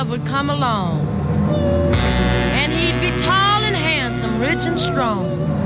would come along, and he'd be tall and handsome, rich and strong.